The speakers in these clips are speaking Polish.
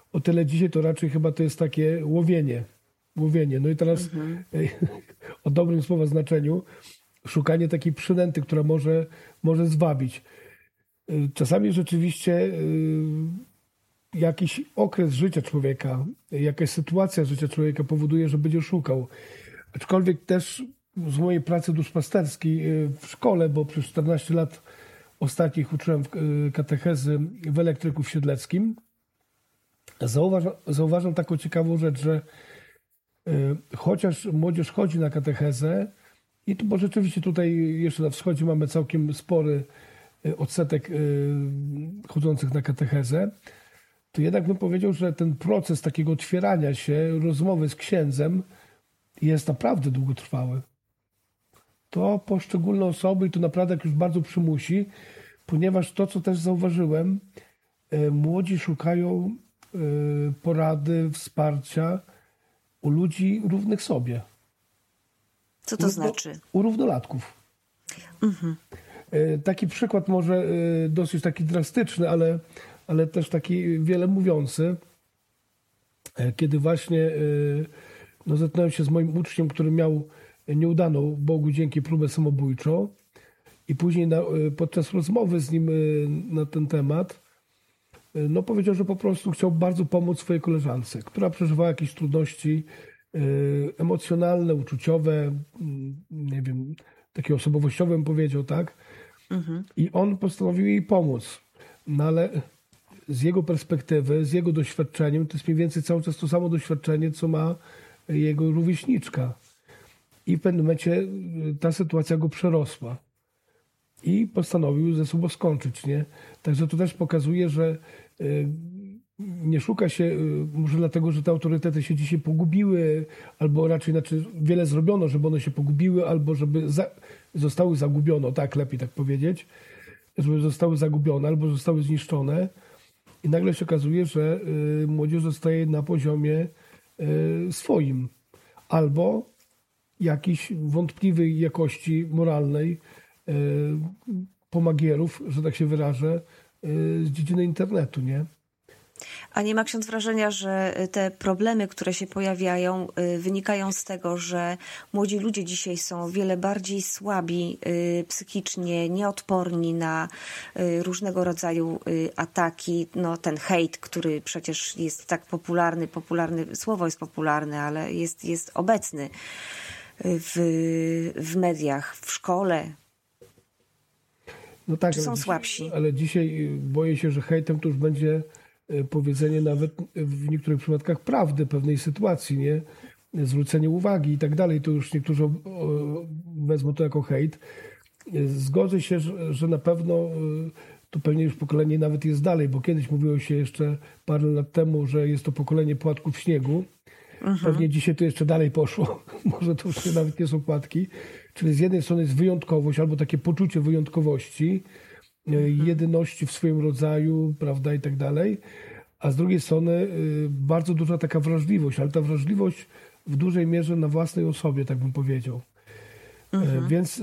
O tyle dzisiaj to raczej chyba to jest takie łowienie. No i teraz o dobrym słowa znaczeniu szukanie takiej przynęty, która może zwabić. Czasami rzeczywiście jakiś okres życia człowieka, jakaś sytuacja życia człowieka powoduje, że będzie szukał. Aczkolwiek też z mojej pracy duszpasterskiej w szkole, bo przez 14 lat ostatnich uczyłem katechezy w Elektryku w Siedleckim, zauważam taką ciekawą rzecz, że chociaż młodzież chodzi na katechezę, bo rzeczywiście tutaj jeszcze na wschodzie mamy całkiem spory odsetek chodzących na katechezę, to jednak bym powiedział, że ten proces takiego otwierania się, rozmowy z księdzem jest naprawdę długotrwały. To poszczególne osoby, i to naprawdę jak już bardzo przymusi, ponieważ to, co też zauważyłem, młodzi szukają porady, wsparcia u ludzi równych sobie. Co to znaczy? U równolatków. Taki przykład może dosyć taki drastyczny, ale też taki wiele mówiący. Kiedy właśnie zetknąłem się z moim uczniem, który miał nieudaną, Bogu dzięki, próbę samobójczą i później podczas rozmowy z nim na ten temat powiedział, że po prostu chciał bardzo pomóc swojej koleżance, która przeżywała jakieś trudności emocjonalne, uczuciowe, nie wiem, takie osobowościowe bym powiedział, tak? I on postanowił jej pomóc. No ale z jego perspektywy, z jego doświadczeniem, to jest mniej więcej cały czas to samo doświadczenie, co ma jego rówieśniczka. I w pewnym momencie ta sytuacja go przerosła. I postanowił ze sobą skończyć, nie? Także to też pokazuje, że nie szuka się, może dlatego, że te autorytety się dzisiaj pogubiły, albo raczej wiele zrobiono, żeby one się pogubiły, albo żeby zostały zagubione, tak, lepiej tak powiedzieć, żeby zostały zagubione, albo zostały zniszczone. I nagle się okazuje, że młodzież zostaje na poziomie swoim, albo jakiejś wątpliwej jakości moralnej pomagierów, że tak się wyrażę, z dziedziny internetu, nie? A nie ma ksiądz wrażenia, że te problemy, które się pojawiają, wynikają z tego, że młodzi ludzie dzisiaj są o wiele bardziej słabi psychicznie, nieodporni na różnego rodzaju ataki. No, ten hejt, który przecież jest tak popularny, słowo jest popularne, ale jest obecny w mediach, w szkole. No tak, czy są słabsi? Ale dzisiaj boję się, że hejtem to już będzie powiedzenie nawet w niektórych przypadkach prawdy pewnej sytuacji, nie? Zwrócenie uwagi i tak dalej. To już niektórzy wezmą to jako hejt. Zgodzę się, że na pewno to pewnie już pokolenie nawet jest dalej, bo kiedyś mówiło się jeszcze parę lat temu, że jest to pokolenie płatków śniegu. Pewnie dzisiaj to jeszcze dalej poszło. Może to już nawet nie są płatki. Czyli z jednej strony jest wyjątkowość albo takie poczucie wyjątkowości, jedyności w swoim rodzaju, prawda, i tak dalej. A z drugiej strony bardzo duża taka wrażliwość, ale ta wrażliwość w dużej mierze na własnej osobie, tak bym powiedział. Więc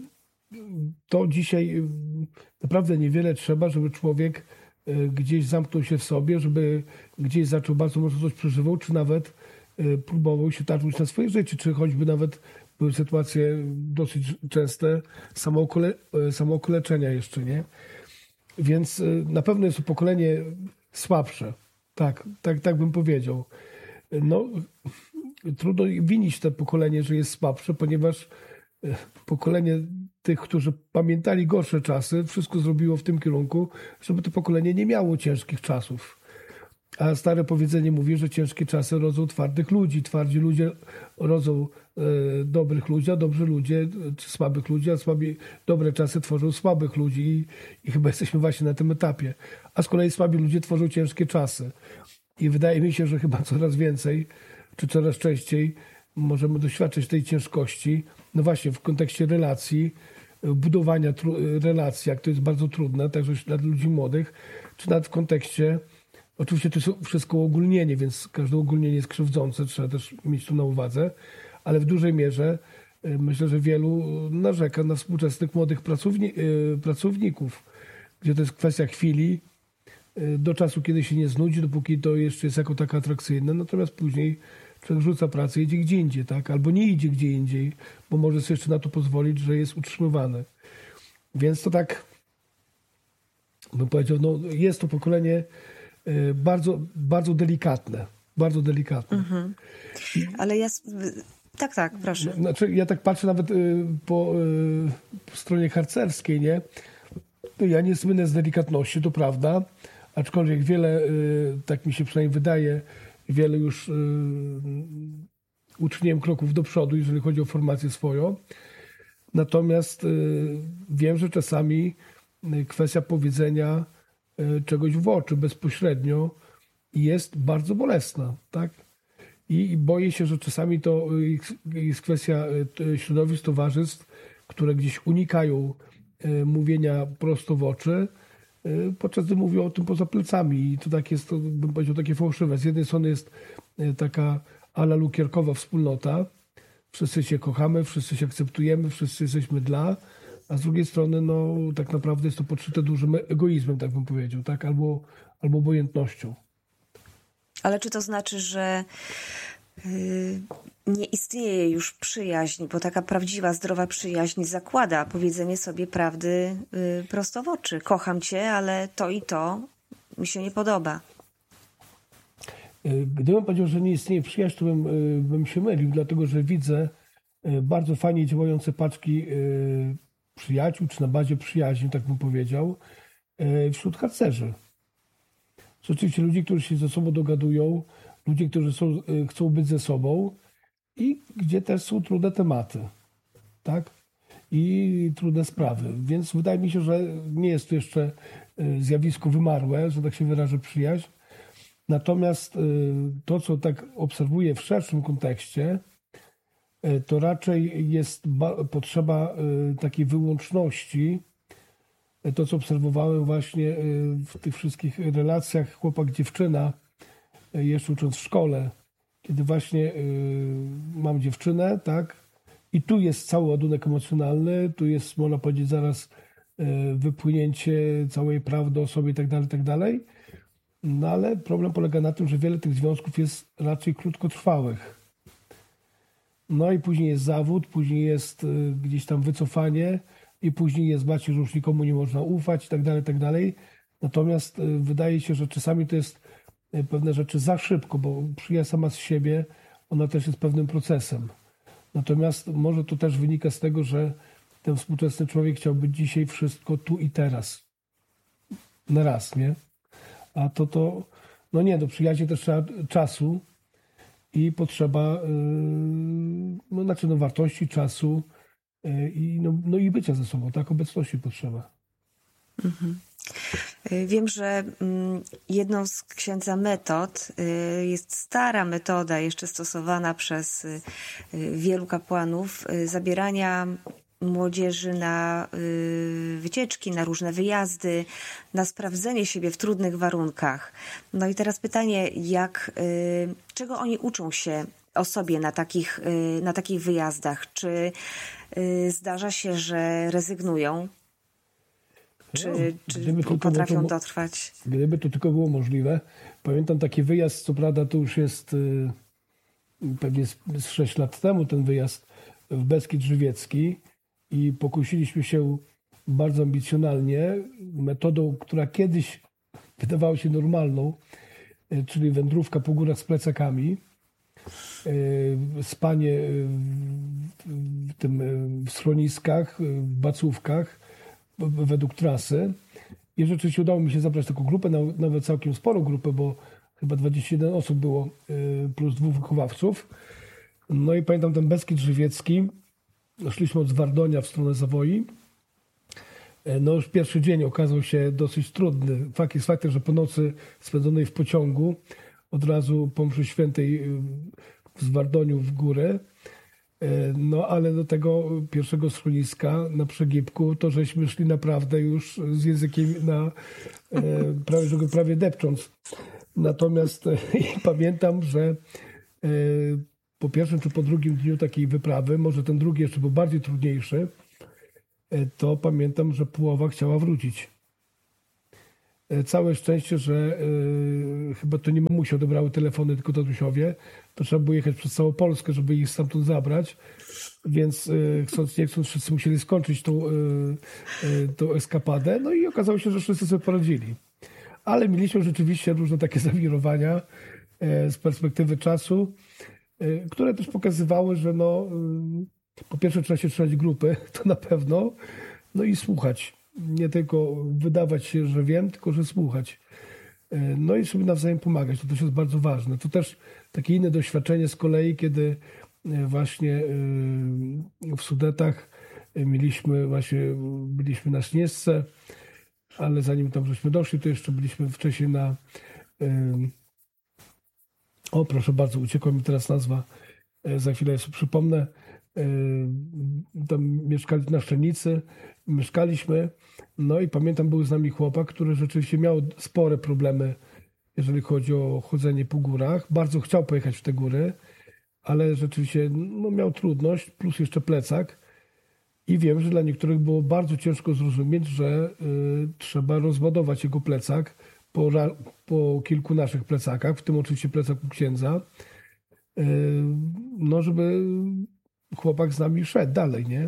to dzisiaj naprawdę niewiele trzeba, żeby człowiek gdzieś zamknął się w sobie, żeby gdzieś zaczął bardzo mocno coś przeżywał, czy nawet próbował się targnąć na swoje życie, czy choćby nawet były sytuacje dosyć częste samookaleczenia jeszcze, nie? Więc na pewno jest to pokolenie słabsze. Tak bym powiedział. No, trudno winić to pokolenie, że jest słabsze, ponieważ pokolenie tych, którzy pamiętali gorsze czasy, wszystko zrobiło w tym kierunku, żeby to pokolenie nie miało ciężkich czasów. A stare powiedzenie mówi, że ciężkie czasy rodzą twardych ludzi. Twardzi ludzie rodzą dobrych ludzi, a dobrzy ludzie czy słabych ludzi, a dobre czasy tworzą słabych ludzi i chyba jesteśmy właśnie na tym etapie. A z kolei słabi ludzie tworzą ciężkie czasy. I wydaje mi się, że chyba coraz więcej, czy coraz częściej możemy doświadczyć tej ciężkości, no właśnie w kontekście relacji, budowania relacji, jak to jest bardzo trudne, także dla ludzi młodych, czy nawet w kontekście, oczywiście to jest wszystko uogólnienie, więc każde uogólnienie jest krzywdzące, trzeba też mieć to na uwadze, ale w dużej mierze myślę, że wielu narzeka na współczesnych młodych pracowników, gdzie to jest kwestia chwili, do czasu, kiedy się nie znudzi, dopóki to jeszcze jest jako taka atrakcyjne, natomiast później człowiek rzuca pracę i idzie gdzie indziej, tak? Albo nie idzie gdzie indziej, bo może sobie jeszcze na to pozwolić, że jest utrzymywany. Więc to tak, bym powiedział, no jest to pokolenie bardzo, bardzo delikatne. Bardzo delikatne. Mhm. Ale ja... Tak, proszę. Znaczy, ja tak patrzę nawet po stronie harcerskiej, nie? Ja nie słynę z delikatności, to prawda, aczkolwiek wiele, tak mi się przynajmniej wydaje, wiele już uczyniłem kroków do przodu, jeżeli chodzi o formację swoją. Natomiast wiem, że czasami kwestia powiedzenia czegoś w oczy bezpośrednio jest bardzo bolesna, tak? I boję się, że czasami to jest kwestia środowisk, towarzystw, które gdzieś unikają mówienia prosto w oczy, podczas gdy mówią o tym poza plecami. I to tak jest, to bym powiedział, takie fałszywe. Z jednej strony jest taka ala lukierkowa wspólnota. Wszyscy się kochamy, wszyscy się akceptujemy, wszyscy jesteśmy dla, a z drugiej strony no, tak naprawdę jest to podszyte dużym egoizmem, tak bym powiedział, tak? Albo obojętnością. Ale czy to znaczy, że nie istnieje już przyjaźń, bo taka prawdziwa, zdrowa przyjaźń zakłada powiedzenie sobie prawdy prosto w oczy. Kocham cię, ale to i to mi się nie podoba. Gdybym powiedział, że nie istnieje przyjaźń, to bym się mylił, dlatego że widzę bardzo fajnie działające paczki przyjaciół, czy na bazie przyjaźni, tak bym powiedział, wśród harcerzy. Rzeczywiście ludzi, którzy się ze sobą dogadują, ludzie, którzy chcą być ze sobą i gdzie też są trudne tematy, tak? I trudne sprawy. Więc wydaje mi się, że nie jest to jeszcze zjawisko wymarłe, że tak się wyrażę, przyjaźń. Natomiast to, co tak obserwuję w szerszym kontekście, to raczej jest potrzeba takiej wyłączności. To, co obserwowałem właśnie w tych wszystkich relacjach chłopak-dziewczyna, jeszcze ucząc w szkole, kiedy właśnie mam dziewczynę, tak, i tu jest cały ładunek emocjonalny, tu jest, można powiedzieć, zaraz wypłynięcie całej prawdy o sobie i tak dalej. No ale problem polega na tym, że wiele tych związków jest raczej krótkotrwałych. No i później jest zawód, później jest gdzieś tam wycofanie i później jest baci, że już nikomu nie można ufać i tak dalej. Natomiast wydaje się, że czasami to jest pewne rzeczy za szybko, bo przyjaźń sama z siebie, ona też jest pewnym procesem. Natomiast może to też wynika z tego, że ten współczesny człowiek chciałby dzisiaj wszystko tu i teraz. Na raz, nie? A to no nie, do przyjaźni też trzeba czasu i potrzeba wartości, czasu i bycia ze sobą, tak? Obecności potrzeba. Mhm. Wiem, że jedną z księdza metod jest stara metoda, jeszcze stosowana przez wielu kapłanów, zabierania młodzieży na wycieczki, na różne wyjazdy, na sprawdzenie siebie w trudnych warunkach. No i teraz pytanie, czego oni uczą się o sobie na takich wyjazdach? Czy zdarza się, że rezygnują? Czy potrafią dotrwać? Gdyby to tylko było możliwe. Pamiętam taki wyjazd, co prawda to już jest pewnie z 6 lat temu ten wyjazd w Beskid Żywiecki i pokusiliśmy się bardzo ambicjonalnie metodą, która kiedyś wydawała się normalną, czyli wędrówka po górach z plecakami, spanie w schroniskach, w bacówkach, według trasy. I rzeczywiście udało mi się zabrać taką grupę, nawet całkiem sporą grupę, bo chyba 21 osób było, plus 2 wychowawców. No i pamiętam ten Beskid Żywiecki. Szliśmy od Zwardonia w stronę Zawoi. No już pierwszy dzień okazał się dosyć trudny. Fakt jest faktem, że po nocy spędzonej w pociągu, od razu po mszy świętej w Zwardoniu w górę, no ale do tego pierwszego schroniska na przegibku, to żeśmy szli naprawdę już z językiem prawie depcząc. Natomiast pamiętam, że po pierwszym czy po drugim dniu takiej wyprawy, może ten drugi jeszcze był bardziej trudniejszy, to pamiętam, że połowa chciała wrócić. Całe szczęście, że chyba to nie mamusie odebrały telefony, tylko tatusiowie. To trzeba było jechać przez całą Polskę, żeby ich stamtąd zabrać. Więc chcąc nie chcąc, wszyscy musieli skończyć tą eskapadę. No i okazało się, że wszyscy sobie poradzili. Ale mieliśmy rzeczywiście różne takie zawirowania z perspektywy czasu, które też pokazywały, że po pierwsze trzeba się trzymać grupy, to na pewno, no i słuchać. Nie tylko wydawać się, że wiem, tylko że słuchać. No i sobie nawzajem pomagać. To też jest bardzo ważne. To też takie inne doświadczenie z kolei, kiedy właśnie w Sudetach byliśmy na Śnieżce, ale zanim tam żeśmy doszli, to jeszcze byliśmy wcześniej proszę bardzo, uciekła mi teraz nazwa, za chwilę sobie przypomnę. Tam mieszkali na Szczenicy, mieszkaliśmy, no i pamiętam, był z nami chłopak, który rzeczywiście miał spore problemy, jeżeli chodzi o chodzenie po górach. Bardzo chciał pojechać w te góry, ale rzeczywiście miał trudność, plus jeszcze plecak. I wiem, że dla niektórych było bardzo ciężko zrozumieć, że trzeba rozładować jego plecak po kilku naszych plecakach, w tym oczywiście plecaku księdza, żeby chłopak z nami szedł dalej, nie?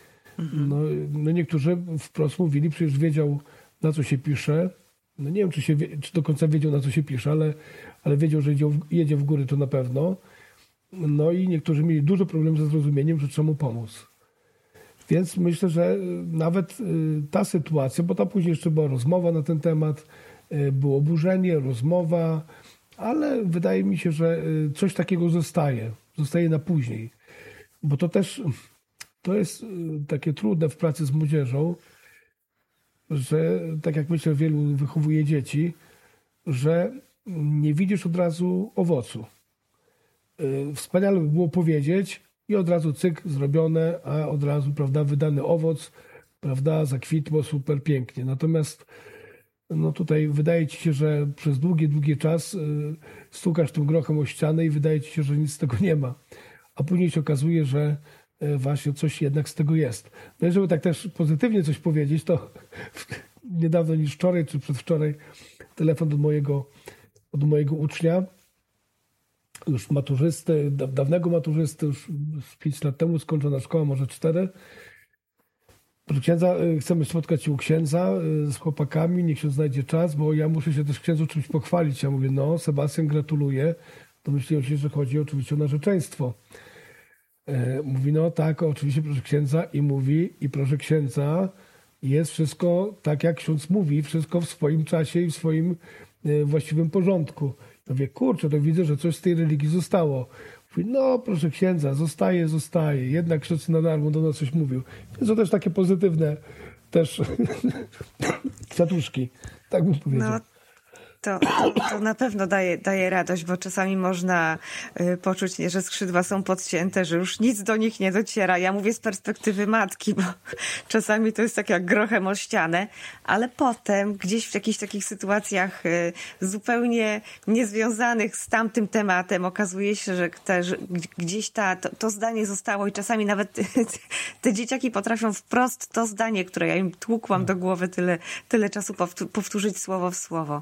No niektórzy wprost mówili, przecież wiedział, na co się pisze. No nie wiem, czy do końca wiedział, na co się pisze, ale wiedział, że jedzie w góry, to na pewno. No i niektórzy mieli dużo problemów ze zrozumieniem, że trzeba mu pomóc. Więc myślę, że nawet ta sytuacja, bo tam później jeszcze była rozmowa na ten temat, było oburzenie, rozmowa, ale wydaje mi się, że coś takiego zostaje na później. Bo to jest takie trudne w pracy z młodzieżą, że tak jak myślę, wielu wychowuje dzieci, że nie widzisz od razu owocu. Wspaniale by było powiedzieć i od razu cyk, zrobione, a od razu, prawda, wydany owoc, prawda, zakwitło super pięknie. Natomiast tutaj wydaje ci się, że przez długi czas stukasz tym grochem o ścianę i wydaje ci się, że nic z tego nie ma. A później się okazuje, że właśnie coś jednak z tego jest. No i żeby tak też pozytywnie coś powiedzieć, to niedawno niż wczoraj czy przedwczoraj telefon od mojego ucznia, już maturzysty, dawnego maturzysty, już 5 lat temu skończona szkoła, może 4. Proszę księdza, chcemy spotkać się u księdza z chłopakami, niech się znajdzie czas, bo ja muszę się też księdzu czymś pochwalić. Ja mówię, Sebastian, gratuluję. Domyśliłem się, że chodzi oczywiście o narzeczeństwo. Mówi, tak, oczywiście proszę księdza i mówi, i proszę księdza, jest wszystko tak, jak ksiądz mówi, wszystko w swoim czasie i w swoim właściwym porządku. Ja mówię, kurczę, to widzę, że coś z tej religii zostało. Mówi, proszę księdza, zostaje. Jednak ksiądz na darmo do nas coś mówił. Więc to też takie pozytywne też kwiatuszki, tak bym powiedział. To na pewno daje radość, bo czasami można poczuć, że skrzydła są podcięte, że już nic do nich nie dociera. Ja mówię z perspektywy matki, bo czasami to jest tak jak grochem o ścianę, ale potem gdzieś w jakichś takich sytuacjach zupełnie niezwiązanych z tamtym tematem okazuje się, że gdzieś to zdanie zostało i czasami nawet te dzieciaki potrafią wprost to zdanie, które ja im tłukłam do głowy tyle czasu powtórzyć słowo w słowo.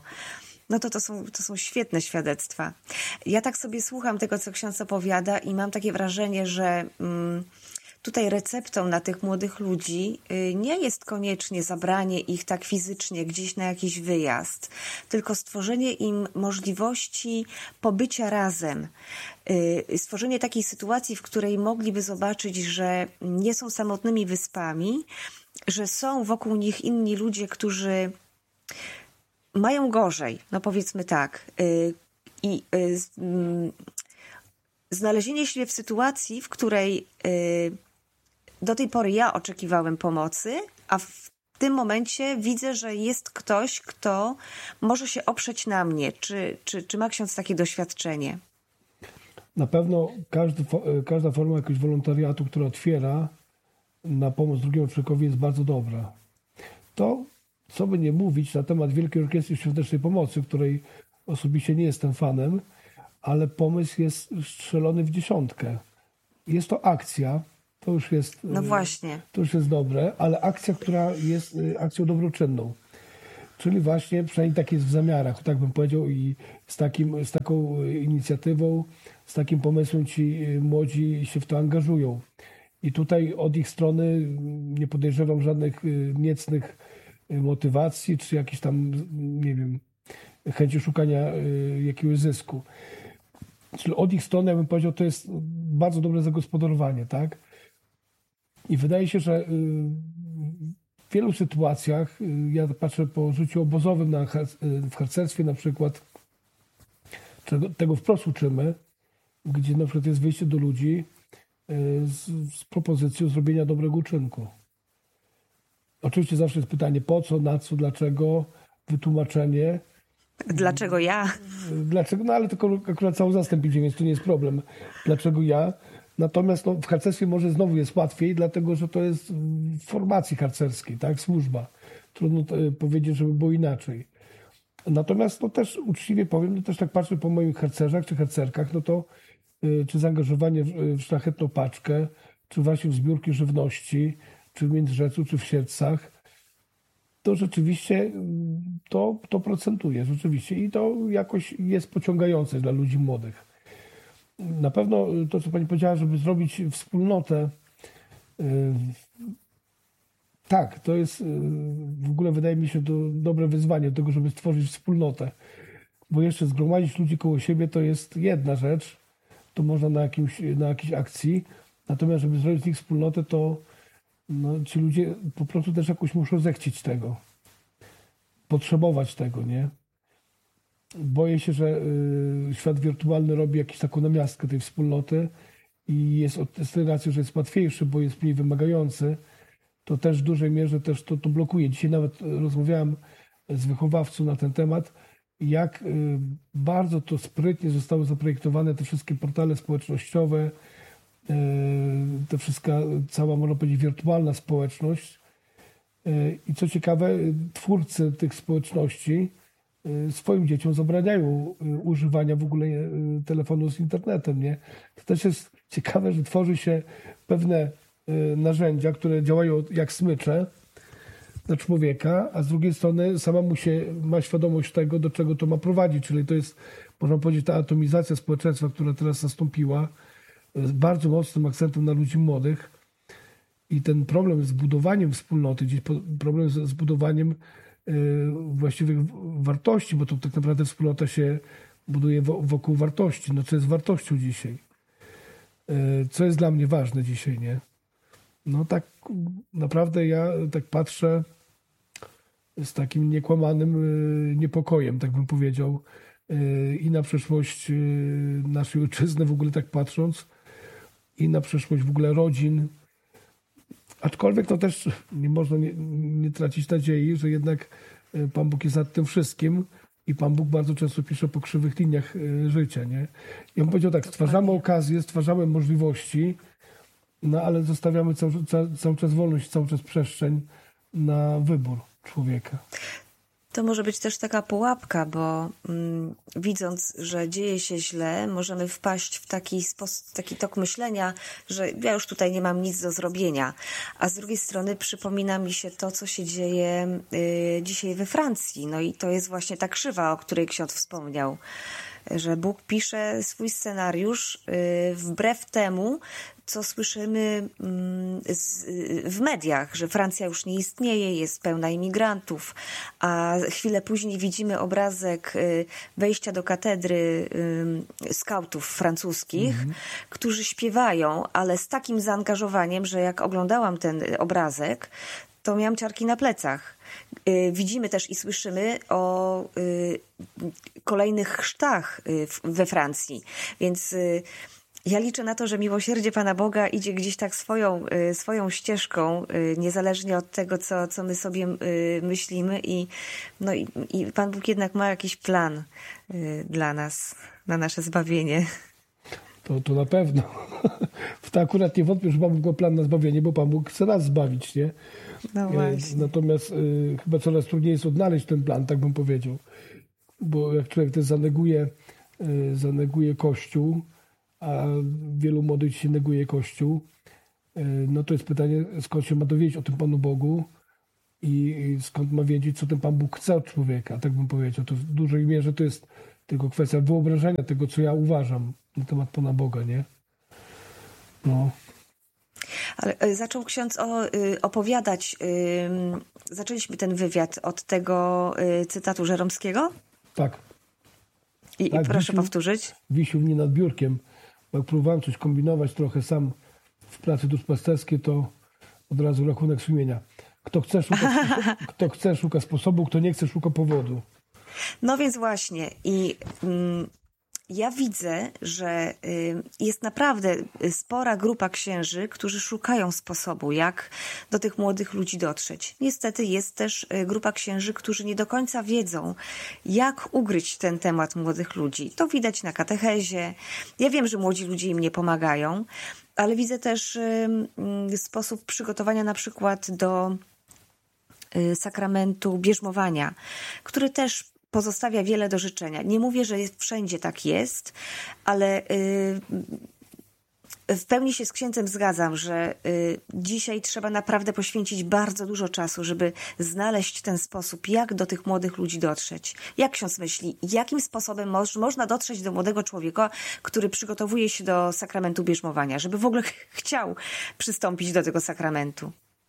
To są świetne świadectwa. Ja tak sobie słucham tego, co ksiądz opowiada i mam takie wrażenie, że tutaj receptą na tych młodych ludzi nie jest koniecznie zabranie ich tak fizycznie gdzieś na jakiś wyjazd, tylko stworzenie im możliwości pobycia razem. Stworzenie takiej sytuacji, w której mogliby zobaczyć, że nie są samotnymi wyspami, że są wokół nich inni ludzie, którzy mają gorzej, powiedzmy tak. Znalezienie siebie w sytuacji, w której do tej pory ja oczekiwałem pomocy, a w tym momencie widzę, że jest ktoś, kto może się oprzeć na mnie. Czy ma ksiądz takie doświadczenie? Na pewno każda forma jakiegoś wolontariatu, która otwiera na pomoc drugiemu człowiekowi, jest bardzo dobra. To, co by nie mówić na temat Wielkiej Orkiestry Świątecznej Pomocy, której osobiście nie jestem fanem, ale pomysł jest strzelony w dziesiątkę. Jest to akcja, to już jest, właśnie. To już jest dobre, ale akcja, która jest akcją dobroczynną. Czyli właśnie, przynajmniej tak jest w zamiarach, tak bym powiedział, i z taką inicjatywą, z takim pomysłem ci młodzi się w to angażują. I tutaj od ich strony nie podejrzewam żadnych niecnych motywacji, czy jakiejś tam, nie wiem, chęci szukania jakiegoś zysku. Czyli od ich strony, ja bym powiedział, to jest bardzo dobre zagospodarowanie, tak? I wydaje się, że w wielu sytuacjach, ja patrzę po życiu obozowym w harcerstwie na przykład, tego wprost uczymy, gdzie na przykład jest wyjście do ludzi z propozycją zrobienia dobrego uczynku. Oczywiście zawsze jest pytanie po co, na co, dlaczego, wytłumaczenie. Dlaczego ja? Dlaczego? No ale tylko akurat cały zastęp idzie, więc to nie jest problem. Dlaczego ja? Natomiast w harcerstwie może znowu jest łatwiej, dlatego że to jest w formacji harcerskiej, tak? Służba. Trudno powiedzieć, żeby było inaczej. Natomiast też uczciwie powiem, też tak patrzę po moich harcerzach czy harcerkach, to czy zaangażowanie w szlachetną paczkę, czy właśnie w zbiórki żywności, czy w Międzyrzeczu, czy w Siedlcach, to rzeczywiście to procentuje, rzeczywiście. I to jakoś jest pociągające dla ludzi młodych. Na pewno to, co pani powiedziała, żeby zrobić wspólnotę, tak, to jest w ogóle, wydaje mi się, to dobre wyzwanie do tego, żeby stworzyć wspólnotę. Bo jeszcze zgromadzić ludzi koło siebie to jest jedna rzecz, to można na jakiejś akcji, natomiast żeby zrobić z nich wspólnotę, to ci ludzie po prostu też jakoś muszą zechcieć tego, potrzebować tego, nie? Boję się, że świat wirtualny robi jakąś taką namiastkę tej wspólnoty i jest z tej racji, że jest łatwiejszy, bo jest mniej wymagający, to też w dużej mierze też to blokuje. Dzisiaj nawet rozmawiałem z wychowawcą na ten temat, jak bardzo to sprytnie zostały zaprojektowane te wszystkie portale społecznościowe, cała, można powiedzieć, wirtualna społeczność. I co ciekawe, twórcy tych społeczności swoim dzieciom zabraniają używania w ogóle telefonu z internetem, nie? To też jest ciekawe, że tworzy się pewne narzędzia, które działają jak smycze na człowieka, a z drugiej strony ma świadomość tego, do czego to ma prowadzić, czyli to jest, można powiedzieć, ta atomizacja społeczeństwa, która teraz nastąpiła, z bardzo mocnym akcentem na ludzi młodych i ten problem z budowaniem wspólnoty, problem z budowaniem właściwych wartości, bo to tak naprawdę wspólnota się buduje wokół wartości. Co jest wartością dzisiaj? Co jest dla mnie ważne dzisiaj, nie? Tak naprawdę ja tak patrzę z takim niekłamanym niepokojem, tak bym powiedział, i na przyszłość naszej ojczyzny w ogóle tak patrząc, i na przyszłość w ogóle rodzin. Aczkolwiek to też nie można nie tracić nadziei, że jednak Pan Bóg jest nad tym wszystkim i Pan Bóg bardzo często pisze po krzywych liniach życia, nie? Ja bym powiedział tak, stwarzamy okazje, stwarzamy możliwości, ale zostawiamy cały czas wolność, cały czas przestrzeń na wybór człowieka. To może być też taka pułapka, bo widząc, że dzieje się źle, możemy wpaść w taki tok myślenia, że ja już tutaj nie mam nic do zrobienia. A z drugiej strony przypomina mi się to, co się dzieje dzisiaj we Francji. I to jest właśnie ta krzywa, o której ksiądz wspomniał, że Bóg pisze swój scenariusz wbrew temu, co słyszymy w mediach, że Francja już nie istnieje, jest pełna imigrantów, a chwilę później widzimy obrazek wejścia do katedry skautów francuskich, którzy śpiewają, ale z takim zaangażowaniem, że jak oglądałam ten obrazek, to miałam ciarki na plecach. Widzimy też i słyszymy o kolejnych chrztach we Francji, więc ja liczę na to, że miłosierdzie Pana Boga idzie gdzieś tak swoją ścieżką, niezależnie od tego, co my sobie myślimy i Pan Bóg jednak ma jakiś plan dla nas, na nasze zbawienie. To na pewno. W to akurat nie wątpię, że Pan Bóg ma plan na zbawienie, bo Pan Bóg chce nas zbawić, nie? No właśnie. Natomiast chyba coraz trudniej jest odnaleźć ten plan, tak bym powiedział. Bo jak człowiek też zaneguje Kościół, a wielu młodych się neguje Kościół, to jest pytanie, skąd się ma dowiedzieć o tym Panu Bogu i skąd ma wiedzieć, co ten Pan Bóg chce od człowieka, tak bym powiedział. To w dużej mierze to jest tylko kwestia wyobrażenia tego, co ja uważam na temat Pana Boga, nie? No. Ale zaczął ksiądz opowiadać, zaczęliśmy ten wywiad od tego cytatu Żeromskiego? Tak. I proszę powtórzyć. Wisił mnie nad biurkiem, bo jak próbowałem coś kombinować trochę sam w pracy duszpasterskiej, to od razu rachunek sumienia. Kto chce, szuka sposobu, kto nie chce, szuka powodu. No więc właśnie. I ja widzę, że jest naprawdę spora grupa księży, którzy szukają sposobu, jak do tych młodych ludzi dotrzeć. Niestety jest też grupa księży, którzy nie do końca wiedzą, jak ugryźć ten temat młodych ludzi. To widać na katechezie. Ja wiem, że młodzi ludzie im nie pomagają, ale widzę też sposób przygotowania na przykład do sakramentu bierzmowania, który też pozostawia wiele do życzenia. Nie mówię, że wszędzie tak jest, ale w pełni się z księdzem zgadzam, że dzisiaj trzeba naprawdę poświęcić bardzo dużo czasu, żeby znaleźć ten sposób, jak do tych młodych ludzi dotrzeć. Jak ksiądz myśli, jakim sposobem można dotrzeć do młodego człowieka, który przygotowuje się do sakramentu bierzmowania, żeby w ogóle chciał przystąpić do tego sakramentu?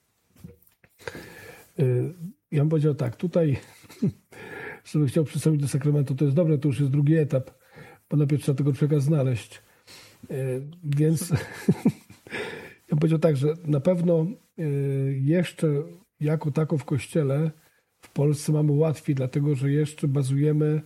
Ja bym powiedział tak, tutaj żeby chciał przystąpić do sakramentu, to jest dobre, to już jest drugi etap, bo najpierw trzeba tego człowieka znaleźć. Więc ja bym powiedział tak, że na pewno jeszcze jako tako w Kościele w Polsce mamy łatwiej, dlatego że jeszcze bazujemy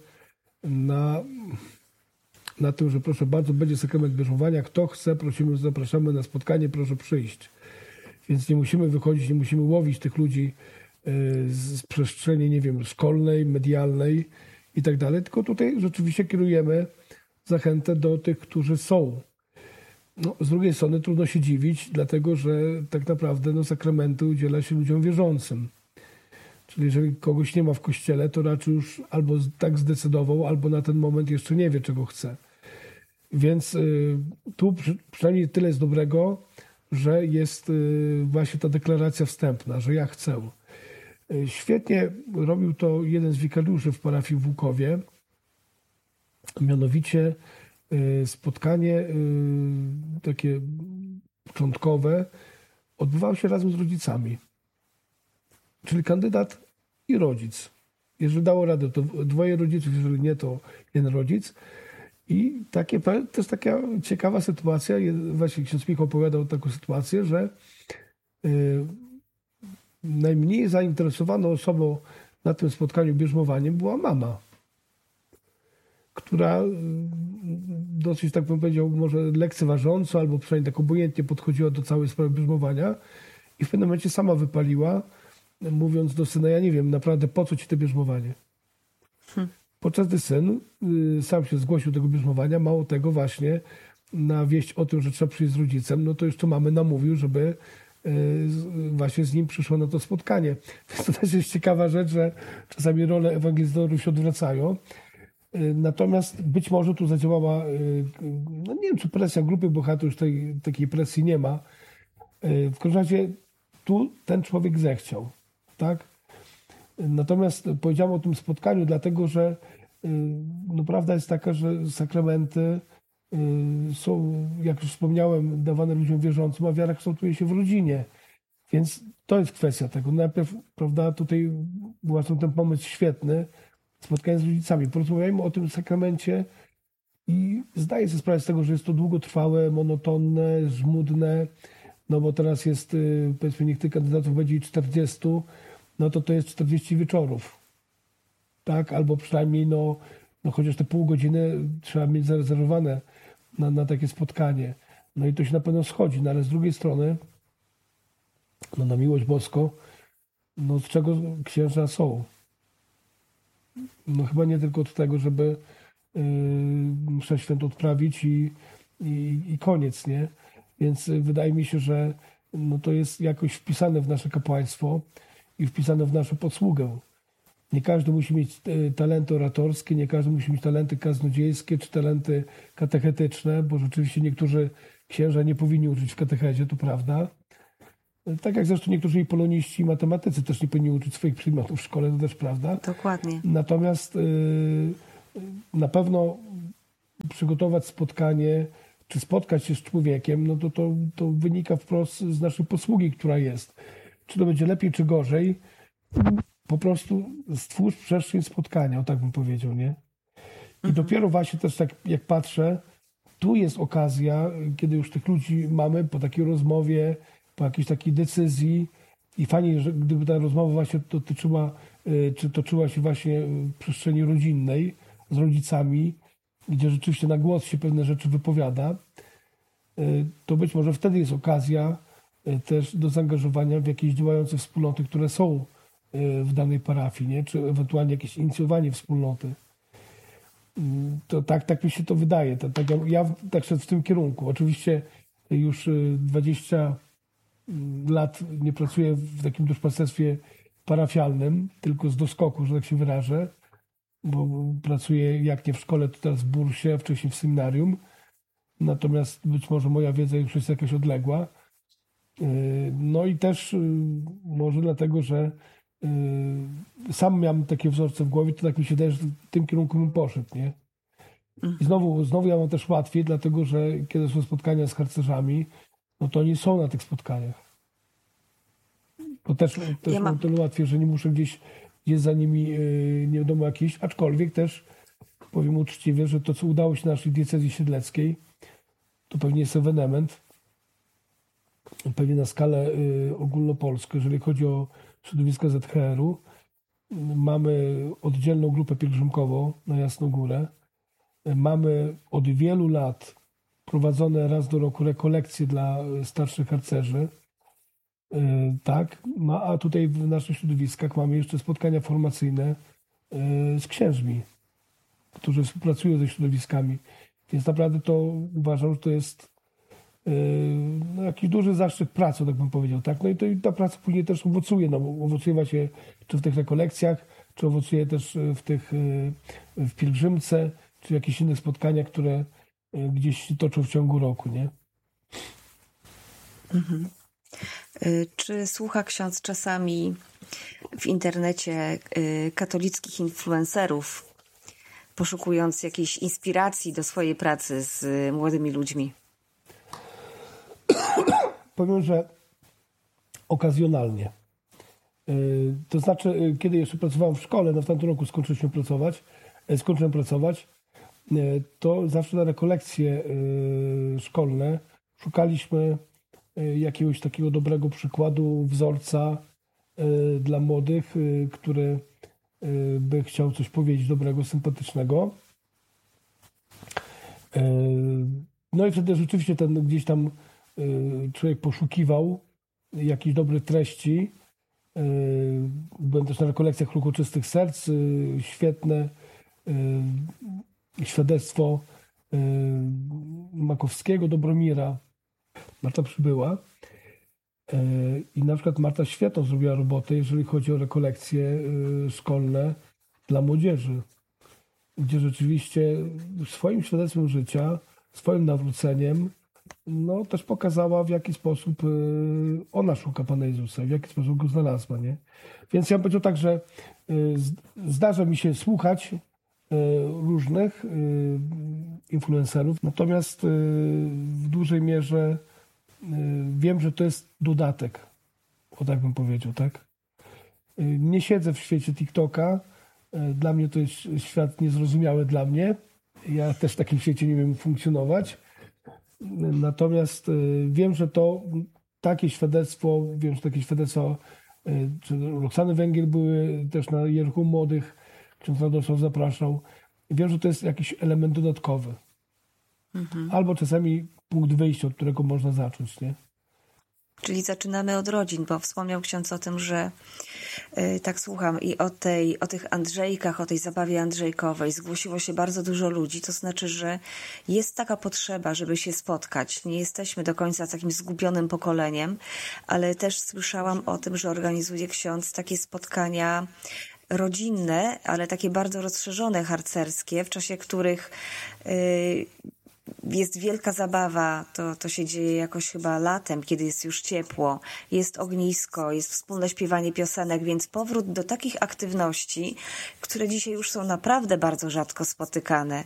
na tym, że proszę bardzo, będzie sakrament bierzmowania, kto chce, prosimy, zapraszamy na spotkanie, proszę przyjść. Więc nie musimy wychodzić, nie musimy łowić tych ludzi z przestrzeni, nie wiem, szkolnej, medialnej i tak dalej, tylko tutaj rzeczywiście kierujemy zachętę do tych, którzy są. No, z drugiej strony trudno się dziwić, dlatego że tak naprawdę sakramenty udziela się ludziom wierzącym. Czyli jeżeli kogoś nie ma w kościele, to raczej już albo tak zdecydował, albo na ten moment jeszcze nie wie, czego chce. Więc tu przynajmniej tyle jest dobrego, że jest właśnie ta deklaracja wstępna, że ja chcę. Świetnie robił to jeden z wikariuszy w parafii w Łukowie. Mianowicie spotkanie takie początkowe odbywało się razem z rodzicami. Czyli kandydat i rodzic. Jeżeli dało radę, to dwoje rodziców, jeżeli nie, to jeden rodzic. I to jest taka ciekawa sytuacja. Właśnie ksiądz Michał opowiadał taką sytuację, że najmniej zainteresowaną osobą na tym spotkaniu bierzmowaniem była mama, która dosyć, tak bym powiedział, może lekceważąco, albo przynajmniej tak obojętnie podchodziła do całej sprawy bierzmowania i w pewnym momencie sama wypaliła, mówiąc do syna, ja nie wiem naprawdę, po co ci to bierzmowanie. Podczas gdy syn sam się zgłosił do tego bierzmowania, mało tego właśnie na wieść o tym, że trzeba przyjść z rodzicem, no to jeszcze mamy namówił, żeby właśnie z nim przyszło na to spotkanie. Więc to też jest ciekawa rzecz, że czasami role ewangelizatorów się odwracają. Natomiast być może tu zadziałała, no nie wiem, czy presja grupy, bo tu już takiej presji nie ma. W każdym razie tu ten człowiek zechciał, tak? Natomiast powiedziałem o tym spotkaniu, dlatego że no, prawda jest taka, że sakramenty są, jak już wspomniałem, dawane ludziom wierzącym, a wiara kształtuje się w rodzinie. Więc to jest kwestia tego. Najpierw, prawda, tutaj był ten pomysł świetny, spotkanie z rodzicami. Porozmawiajmy o tym sakramencie i zdaję sobie sprawę z tego, że jest to długotrwałe, monotonne, żmudne, no bo teraz jest, powiedzmy, niech tych kandydatów będzie 40, no to jest 40 wieczorów, tak? Albo przynajmniej, no chociaż te pół godziny trzeba mieć zarezerwowane na takie spotkanie. No i to się na pewno schodzi, no ale z drugiej strony, no na miłość boską, no z czego księża są? No chyba nie tylko od tego, żeby mszę świętą odprawić i koniec, nie? Więc wydaje mi się, że no to jest jakoś wpisane w nasze kapłaństwo i wpisane w naszą posługę. Nie każdy musi mieć talenty oratorskie, nie każdy musi mieć talenty kaznodziejskie czy talenty katechetyczne, bo rzeczywiście niektórzy księża nie powinni uczyć w katechezie, to prawda. Tak jak zresztą niektórzy poloniści i matematycy też nie powinni uczyć swoich przedmiotów w szkole, to też prawda. Dokładnie. Natomiast na pewno przygotować spotkanie, czy spotkać się z człowiekiem, no to wynika wprost z naszej posługi, która jest. Czy to będzie lepiej, czy gorzej, po prostu stwórz przestrzeń spotkania, o tak bym powiedział, nie? I dopiero właśnie też tak jak patrzę, tu jest okazja, kiedy już tych ludzi mamy po takiej rozmowie, po jakiejś takiej decyzji i fajnie, że gdyby ta rozmowa właśnie dotyczyła, czy toczyła się właśnie w przestrzeni rodzinnej z rodzicami, gdzie rzeczywiście na głos się pewne rzeczy wypowiada, to być może wtedy jest okazja też do zaangażowania w jakieś działające wspólnoty, które są w danej parafii, nie? Czy ewentualnie jakieś inicjowanie wspólnoty. To tak mi się to wydaje. Ja tak szedł w tym kierunku. Oczywiście już 20 lat nie pracuję w takim duszpasterstwie parafialnym, tylko z doskoku, że tak się wyrażę, bo pracuję jak nie w szkole, to teraz w bursie, a wcześniej w seminarium. Natomiast być może moja wiedza już jest jakaś odległa. No i też może dlatego, że sam miałem takie wzorce w głowie, to tak mi się wydaje, że w tym kierunku bym poszedł, nie? I znowu ja mam też łatwiej, dlatego że kiedy są spotkania z harcerzami, no to oni są na tych spotkaniach. To też mam tyle łatwiej, że nie muszę gdzieś za nimi nie wiadomo jakiś, aczkolwiek też powiem uczciwie, że to, co udało się naszej diecezji siedleckiej, to pewnie jest ewenement, pewnie na skalę ogólnopolską, jeżeli chodzi o środowisko ZHR-u. Mamy oddzielną grupę pielgrzymkową na Jasną Górę. Mamy od wielu lat prowadzone raz do roku rekolekcje dla starszych harcerzy. Tak, a tutaj w naszych środowiskach mamy jeszcze spotkania formacyjne z księżmi, którzy współpracują ze środowiskami. Więc naprawdę to uważam, że to jest jakiś duży zaszczyt pracy, tak bym powiedział. Tak? No i ta praca później też owocuje. No, owocuje właśnie czy w tych rekolekcjach, czy owocuje też w pielgrzymce, czy w jakichś innych spotkaniach, które gdzieś się toczą w ciągu roku, nie? Mhm. Czy słucha ksiądz czasami w internecie katolickich influencerów, poszukując jakiejś inspiracji do swojej pracy z młodymi ludźmi? Powiem, że okazjonalnie. To znaczy, kiedy jeszcze pracowałem w szkole, no w tamtym roku skończyłem pracować, to zawsze na rekolekcje szkolne szukaliśmy jakiegoś takiego dobrego przykładu, wzorca dla młodych, który by chciał coś powiedzieć dobrego, sympatycznego. No i wtedy rzeczywiście gdzieś tam człowiek poszukiwał jakichś dobrych treści. Byłem też na rekolekcjach Ruchu Czystych Serc, świetne świadectwo Makowskiego, Dobromira. Marta przybyła i na przykład Marta świetną zrobiła robotę, jeżeli chodzi o rekolekcje szkolne dla młodzieży, gdzie rzeczywiście swoim świadectwem życia, swoim nawróceniem, no też pokazała, w jaki sposób ona szuka Pana Jezusa, w jaki sposób Go znalazła, nie? Więc ja bym powiedział tak, że zdarza mi się słuchać różnych influencerów, natomiast w dużej mierze wiem, że to jest dodatek, o tak bym powiedział, tak? Nie siedzę w świecie TikToka, dla mnie to jest świat niezrozumiały dla mnie, ja też w takim świecie nie wiem funkcjonować, natomiast wiem, że takie świadectwo, czy Roxany Węgiel były też na Jerichu Młodych, ksiądz Radosław zapraszał. Wiem, że to jest jakiś element dodatkowy. Albo czasami punkt wyjścia, od którego można zacząć, nie? Czyli zaczynamy od rodzin, bo wspomniał ksiądz o tym, że tak słucham i o tych Andrzejkach, o tej zabawie andrzejkowej zgłosiło się bardzo dużo ludzi. To znaczy, że jest taka potrzeba, żeby się spotkać. Nie jesteśmy do końca takim zgubionym pokoleniem, ale też słyszałam o tym, że organizuje ksiądz takie spotkania rodzinne, ale takie bardzo rozszerzone harcerskie, w czasie których jest wielka zabawa, to się dzieje jakoś chyba latem, kiedy jest już ciepło, jest ognisko, jest wspólne śpiewanie piosenek, więc powrót do takich aktywności, które dzisiaj już są naprawdę bardzo rzadko spotykane.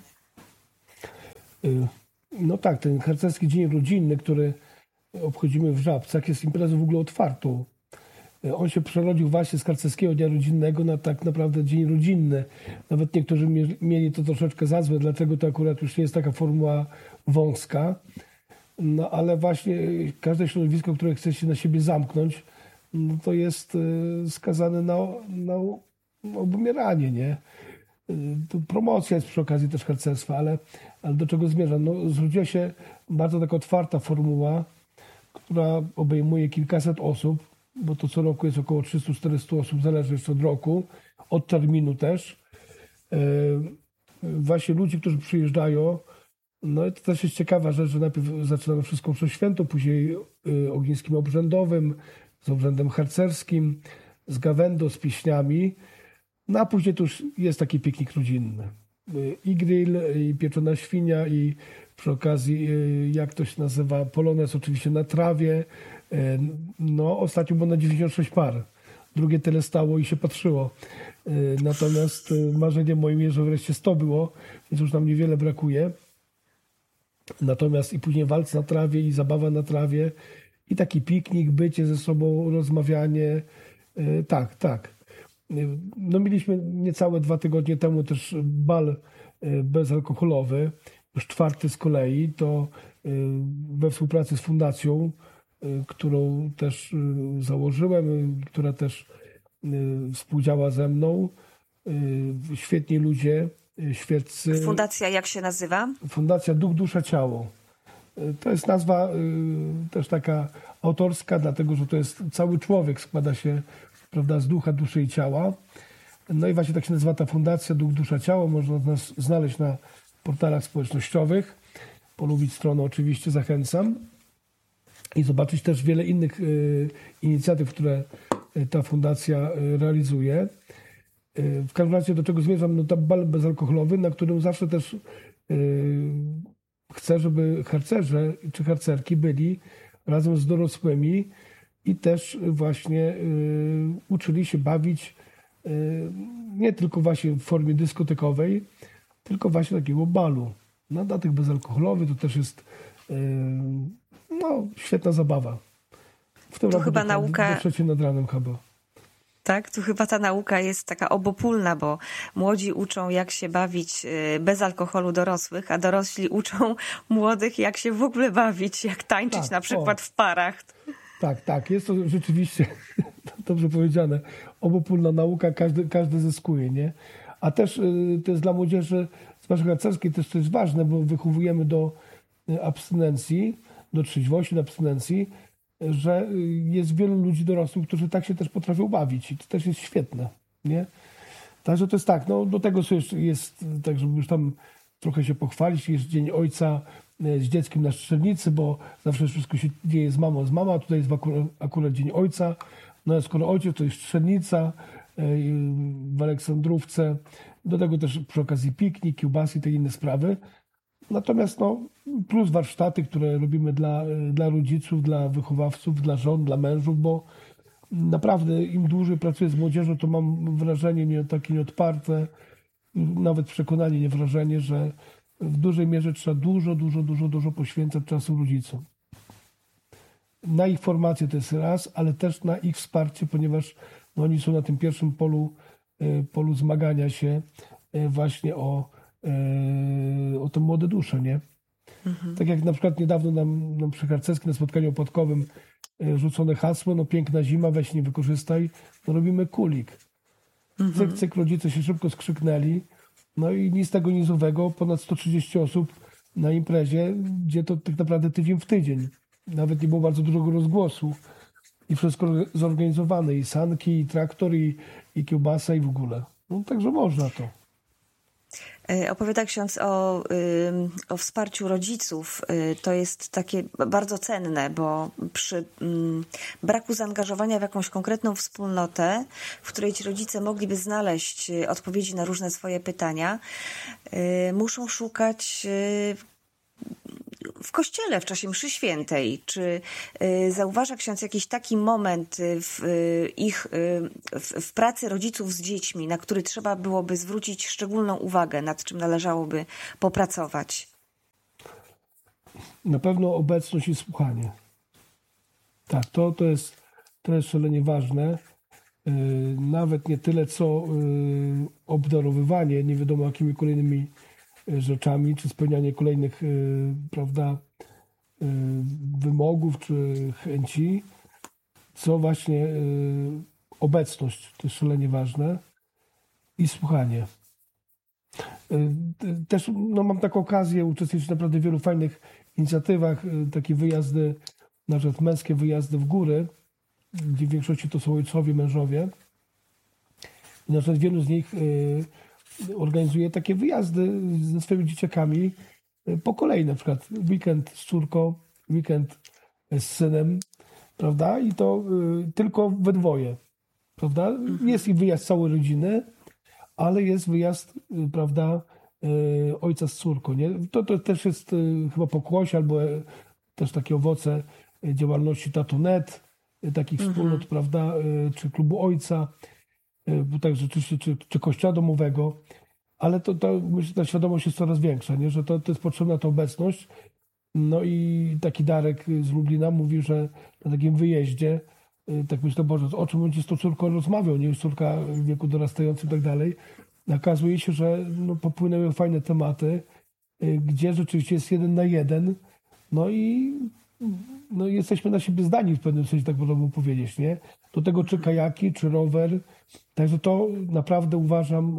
No tak, ten harcerski dzień rodzinny, który obchodzimy w Żabcach, jest imprezą w ogóle otwartą. On się przerodził właśnie z harcerskiego dnia rodzinnego na tak naprawdę dzień rodzinny. Nawet niektórzy mieli to troszeczkę za złe, dlaczego to akurat już nie jest taka formuła wąska. No ale właśnie każde środowisko, które chce się na siebie zamknąć, no to jest skazane na obumieranie, nie? Tu promocja jest przy okazji też harcerstwa, ale do czego zmierzam? No, zrodziła się bardzo taka otwarta formuła, która obejmuje kilkaset osób, bo to co roku jest około 300-400 osób, zależy jeszcze od roku, od terminu też. Właśnie ludzi, którzy przyjeżdżają, no i to też jest ciekawa rzecz, że najpierw zaczynamy wszystko przez święto, później ogniskiem obrzędowym, z obrzędem harcerskim, z gawędą, z pieśniami, no a później to już jest taki piknik rodzinny. I grill, i pieczona świnia, i przy okazji, jak to się nazywa, polonez oczywiście na trawie. No ostatnio było na 96 par. Drugie tyle stało i się patrzyło. Natomiast marzeniem moim jest, że wreszcie 100 było, więc już nam niewiele brakuje. Natomiast i później walc na trawie, i zabawa na trawie, i taki piknik, bycie ze sobą, rozmawianie. Tak. No mieliśmy niecałe 2 tygodnie temu też bal bezalkoholowy, już 4 z kolei, to we współpracy z fundacją, którą też założyłem, która też współdziała ze mną. Świetni ludzie, świeccy. Fundacja jak się nazywa? Fundacja Duch, Dusza, Ciało. To jest nazwa też taka autorska, dlatego że to jest cały człowiek, składa się, prawda, z ducha, duszy i ciała. No i właśnie tak się nazywa ta fundacja Duch, Dusza, Ciało. Można nas znaleźć na portalach społecznościowych. Polubić stronę oczywiście zachęcam. I zobaczyć też wiele innych inicjatyw, które ta fundacja realizuje. W każdym razie do czego zmierzam? No, tam bal bezalkoholowy, na którym zawsze też chcę, żeby harcerze czy harcerki byli razem z dorosłymi i też właśnie uczyli się bawić nie tylko właśnie w formie dyskotekowej, tylko właśnie takiego balu. No, dla tych bezalkoholowych to też jest świetna zabawa. W tym roku chyba nauka... do 3 nad ranem chyba. Tak, tu chyba ta nauka jest taka obopólna, bo młodzi uczą, jak się bawić bez alkoholu dorosłych, a dorośli uczą młodych, jak się w ogóle bawić, jak tańczyć na przykład w parach. Tak, jest to rzeczywiście, dobrze powiedziane, obopólna nauka, każdy zyskuje, nie? A też to jest dla młodzieży, zwłaszcza harcerskiej, też to jest ważne, bo wychowujemy do abstynencji, do trzeźwości, do abstynencji, że jest wielu ludzi dorosłych, którzy tak się też potrafią bawić i to też jest świetne, nie? Także to jest tak, no do tego jest tak, żeby już tam trochę się pochwalić, jest Dzień Ojca z dzieckiem na Strzelnicy, bo zawsze wszystko się dzieje z mama, a tutaj jest akurat Dzień Ojca, no a skoro ojciec to jest Strzelnica w Aleksandrówce, do tego też przy okazji piknik, kiełbasy i te inne sprawy. Natomiast plus warsztaty, które robimy dla rodziców, dla wychowawców, dla żon, dla mężów, bo naprawdę im dłużej pracuję z młodzieżą, to mam wrażenie takie nieodparte, nawet przekonanie, nie wrażenie, że w dużej mierze trzeba dużo poświęcać czasu rodzicom. Na ich formację to jest raz, ale też na ich wsparcie, ponieważ oni są na tym pierwszym polu zmagania się właśnie o te młode dusze, nie? Mhm. Tak jak na przykład niedawno nam przy harcerskim na spotkaniu opłatkowym rzucone hasło, piękna zima, weź nie wykorzystaj, robimy kulik. Mhm. Cyk, rodzice się szybko skrzyknęli, i nic tego nizowego, ponad 130 osób na imprezie, gdzie to tak naprawdę tydzień w tydzień. Nawet nie było bardzo dużego rozgłosu i wszystko zorganizowane, i sanki, i traktor, i kiełbasa, i w ogóle. Także można to. Opowiada ksiądz o wsparciu rodziców. To jest takie bardzo cenne, bo przy braku zaangażowania w jakąś konkretną wspólnotę, w której ci rodzice mogliby znaleźć odpowiedzi na różne swoje pytania, muszą szukać w kościele w czasie mszy świętej. Czy zauważa ksiądz jakiś taki moment w pracy rodziców z dziećmi, na który trzeba byłoby zwrócić szczególną uwagę, nad czym należałoby popracować? Na pewno obecność i słuchanie. Tak, to jest szalenie ważne. Nawet nie tyle co obdarowywanie nie wiadomo jakimi kolejnymi rzeczami, czy spełnianie kolejnych, prawda, wymogów, czy chęci, co właśnie obecność, to jest szalenie ważne, i słuchanie. Też mam taką okazję uczestniczyć naprawdę w wielu fajnych inicjatywach, takie wyjazdy, na przykład męskie wyjazdy w góry, gdzie w większości to są ojcowie, mężowie. I na przykład wielu z nich organizuje takie wyjazdy ze swoimi dzieciakami po kolei, na przykład weekend z córką, weekend z synem, prawda? I to tylko we dwoje, prawda? Jest i wyjazd całej rodziny, ale jest wyjazd, prawda, ojca z córką, nie? To też jest chyba pokłosie albo też takie owoce działalności Tato.net, takich wspólnot, prawda, czy klubu ojca, także czy kościoła domowego, ale to myślę, ta świadomość jest coraz większa, nie? Że to jest potrzebna ta obecność. No i taki Darek z Lublina mówi, że na takim wyjeździe, tak myślę, Boże, o czym będzie z tą córką rozmawiał, nie? Już córka w wieku dorastającym i tak dalej. Okazuje się, że popłynęły fajne tematy, gdzie rzeczywiście jest 1 na 1, no i jesteśmy na siebie zdani w pewnym sensie, tak można by powiedzieć, nie? Do tego czy kajaki, czy rower. Także to naprawdę uważam,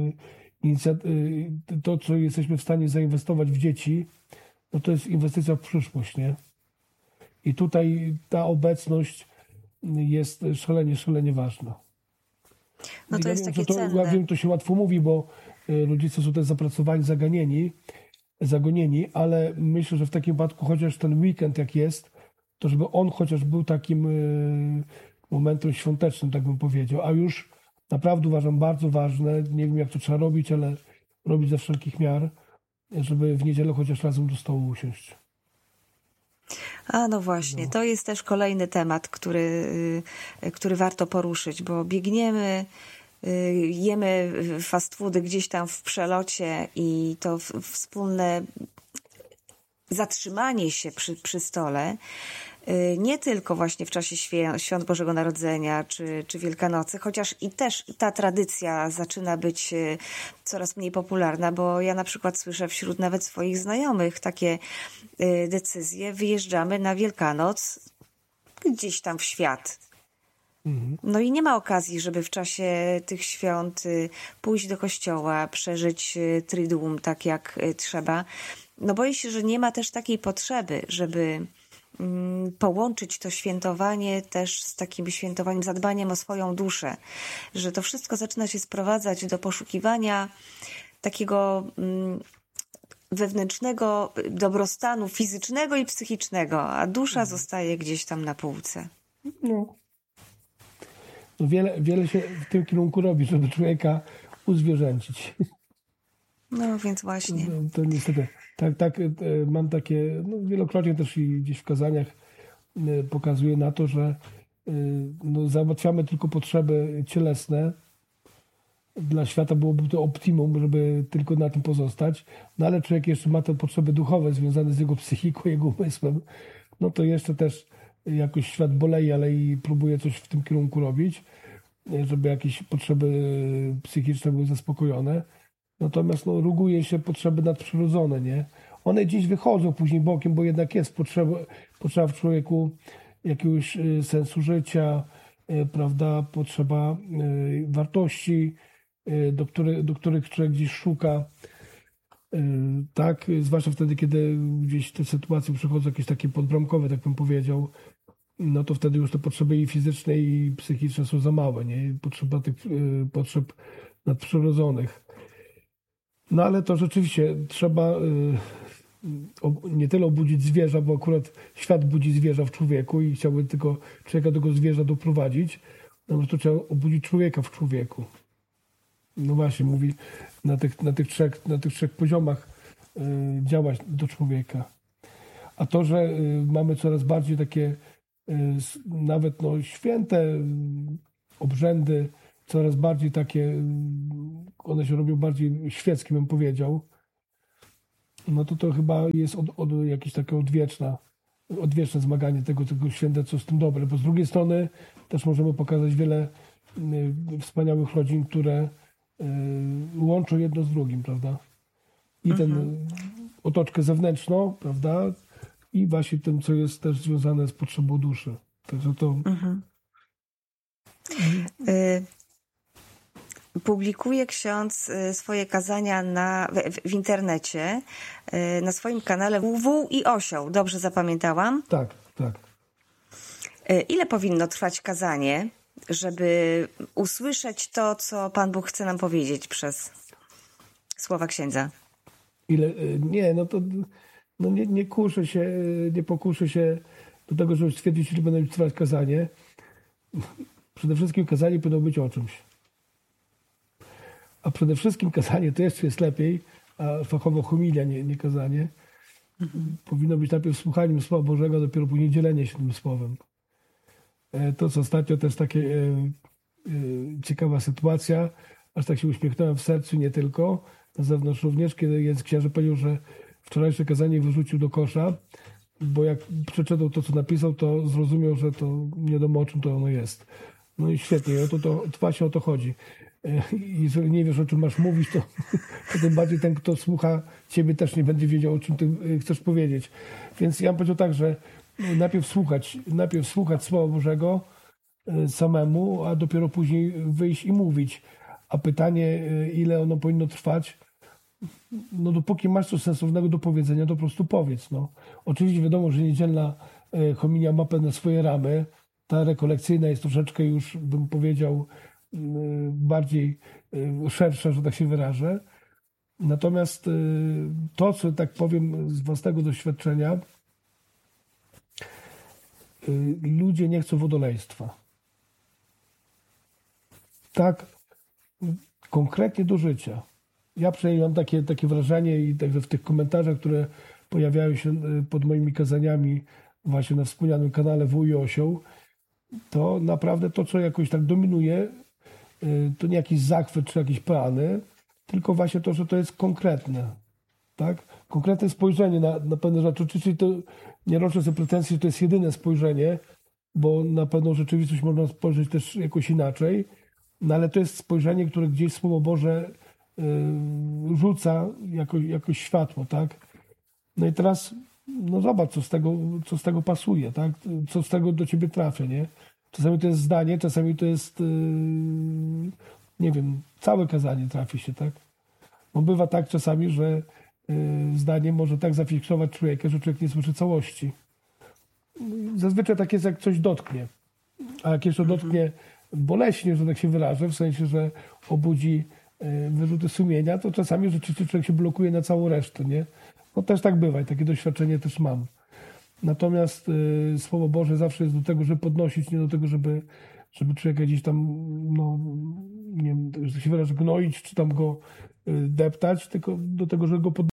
to co jesteśmy w stanie zainwestować w dzieci, no to jest inwestycja w przyszłość, nie? I tutaj ta obecność jest szalenie ważna. No to jest takie cenne. Ja wiem, to się łatwo mówi, bo rodzice są też zapracowani, zagonieni, ale myślę, że w takim wypadku chociaż ten weekend jak jest, to żeby on chociaż był takim momentem świątecznym, tak bym powiedział. A już naprawdę uważam bardzo ważne, nie wiem jak to trzeba robić, ale robić ze wszelkich miar, żeby w niedzielę chociaż razem do stołu usiąść. A no właśnie, to jest też kolejny temat, który warto poruszyć, bo biegniemy, jemy fast foody gdzieś tam w przelocie i to wspólne zatrzymanie się przy stole, nie tylko właśnie w czasie świąt Bożego Narodzenia czy Wielkanocy, chociaż i też ta tradycja zaczyna być coraz mniej popularna, bo ja na przykład słyszę wśród nawet swoich znajomych takie decyzje, wyjeżdżamy na Wielkanoc gdzieś tam w świat. No i nie ma okazji, żeby w czasie tych świąt pójść do kościoła, przeżyć Triduum tak jak trzeba. No boję się, że nie ma też takiej potrzeby, żeby połączyć to świętowanie też z takim świętowaniem, zadbaniem o swoją duszę. Że to wszystko zaczyna się sprowadzać do poszukiwania takiego wewnętrznego dobrostanu fizycznego i psychicznego, a dusza zostaje gdzieś tam na półce. No wiele się w tym kierunku robi, żeby człowieka uzwierzęcić. No więc właśnie. To niestety, tak mam takie, wielokrotnie też i gdzieś w kazaniach pokazuję na to, że załatwiamy tylko potrzeby cielesne. Dla świata byłoby to optimum, żeby tylko na tym pozostać, no ale człowiek jeszcze ma te potrzeby duchowe związane z jego psychiką, jego umysłem, no to jeszcze też jakoś świat boleje, ale i próbuje coś w tym kierunku robić, żeby jakieś potrzeby psychiczne były zaspokojone. Natomiast ruguje się potrzeby nadprzyrodzone, nie? One gdzieś wychodzą później bokiem, bo jednak jest potrzeba w człowieku jakiegoś sensu życia, prawda, potrzeba wartości, do których człowiek gdzieś szuka. Tak, zwłaszcza wtedy, kiedy gdzieś te sytuacje przychodzą jakieś takie podbramkowe, tak bym powiedział, no to wtedy już te potrzeby i fizyczne, i psychiczne są za małe, nie? Potrzeba tych potrzeb nadprzyrodzonych. No ale to rzeczywiście trzeba nie tyle obudzić zwierza, bo akurat świat budzi zwierza w człowieku i chciałby tylko człowieka do tego zwierza doprowadzić, no to trzeba obudzić człowieka w człowieku. No właśnie, mówi na tych trzech poziomach działać do człowieka. A to, że mamy coraz bardziej takie nawet święte obrzędy, coraz bardziej takie, one się robią bardziej świeckie, bym powiedział, no to chyba jest jakieś takie odwieczne zmaganie tego święta, co z tym dobre. Bo z drugiej strony też możemy pokazać wiele wspaniałych rodzin, które łączą jedno z drugim, prawda? I ten otoczkę zewnętrzną, prawda? I właśnie tym, co jest też związane z potrzebą duszy. Także to... Publikuje ksiądz swoje kazania w internecie, na swoim kanale Wół i Osioł. Dobrze zapamiętałam? Tak. Ile powinno trwać kazanie, żeby usłyszeć to, co Pan Bóg chce nam powiedzieć przez słowa księdza? Ile? Nie, nie kuszę się, nie pokuszę się do tego, żeby stwierdzić, ile będę trwać kazanie. Przede wszystkim kazanie powinno być o czymś. A przede wszystkim kazanie to jeszcze jest lepiej, a fachowo homilia, nie kazanie. Powinno być najpierw słuchaniem Słowa Bożego, a dopiero później dzielenie się tym Słowem. To, co ostatnio też takie ciekawa sytuacja, aż tak się uśmiechnąłem w sercu, nie tylko, na zewnątrz również, kiedy jeden książę powiedział, że wczorajsze kazanie wyrzucił do kosza, bo jak przeczytał to, co napisał, to zrozumiał, że to nie wiadomo, o czym to ono jest. No i świetnie, to właśnie o to chodzi. Jeżeli nie wiesz, o czym masz mówić, to tym bardziej ten, kto słucha ciebie, też nie będzie wiedział, o czym ty chcesz powiedzieć. Więc ja bym powiedział tak, że najpierw słuchać Słowa Bożego samemu, a dopiero później wyjść i mówić. A pytanie, ile ono powinno trwać, no dopóki masz coś sensownego do powiedzenia, to po prostu powiedz. No. Oczywiście wiadomo, że niedzielna homilia ma pewne swoje ramy. Ta rekolekcyjna jest troszeczkę już, bym powiedział, bardziej szersza, że tak się wyrażę. Natomiast to, co tak powiem z własnego doświadczenia, ludzie nie chcą wodoleństwa. Tak konkretnie do życia. Ja przynajmniej mam takie wrażenie i także w tych komentarzach, które pojawiają się pod moimi kazaniami właśnie na wspomnianym kanale Wół i Osioł, to naprawdę to, co jakoś tak dominuje, to nie jakiś zachwyt czy jakieś plany, tylko właśnie to, że to jest konkretne. Tak? Konkretne spojrzenie na pewne rzeczy. Oczywiście to nie roczę sobie pretensji, że to jest jedyne spojrzenie, bo na pewną rzeczywistość można spojrzeć też jakoś inaczej, no ale to jest spojrzenie, które gdzieś Słowo Boże rzuca jakoś światło. Tak? No i teraz zobacz, co z tego pasuje, tak? Co z tego do ciebie trafia. Nie? Czasami to jest zdanie, czasami to jest, nie wiem, całe kazanie trafi się, tak? Bo bywa tak czasami, że zdanie może tak zafiksować człowieka, że człowiek nie słyszy całości. Zazwyczaj tak jest, jak coś dotknie. A jak jeszcze dotknie boleśnie, że tak się wyrażę, w sensie, że obudzi wyrzuty sumienia, to czasami rzeczywiście człowiek się blokuje na całą resztę, nie? No też tak bywa i takie doświadczenie też mam. Natomiast Słowo Boże zawsze jest do tego, żeby podnosić, nie do tego, żeby człowieka gdzieś tam, nie wiem, że się wyrażę, gnoić, czy tam go deptać, tylko do tego, żeby go podnosić.